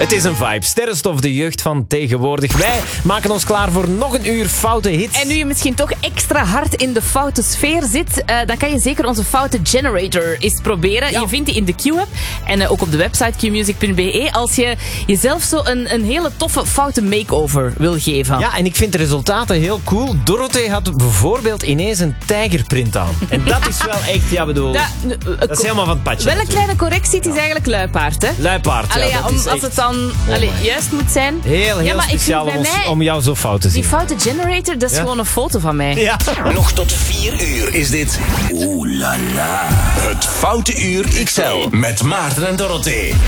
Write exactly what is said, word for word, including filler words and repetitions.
Het is een vibe. Sterrenstof, de jeugd van tegenwoordig. Wij maken ons klaar voor nog een uur foute hits. En nu je misschien toch extra hard in de foute sfeer zit, uh, dan kan je zeker onze foute generator eens proberen. Ja. Je vindt die in de Q-app en uh, ook op de website q music punt b e als je jezelf zo een, een hele toffe foute makeover wil geven. Ja, en ik vind de resultaten heel cool. Dorothee had bijvoorbeeld ineens een tijgerprint aan. En dat is wel echt, ja bedoel, da, uh, dat is helemaal van het padje. Wel een kleine correctie, het is eigenlijk luipaard, hè? Luipaard, ja. Allee, ja dat om, is als echt... het dan oh allee, juist moet zijn. Heel, heel ja, maar speciaal ik om, mij, om jou zo fout te zien. Die foute generator, dat is ja? gewoon een foto van mij. Ja. Nog tot vier uur is dit Oeh la la. Het Foute Uur X L met Maarten en Dorothee.